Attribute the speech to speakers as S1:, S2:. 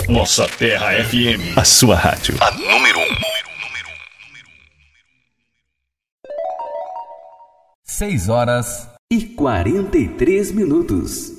S1: Nossa Terra FM.
S2: A sua rádio.
S1: A número 1.
S3: 6 horas e 43 minutos.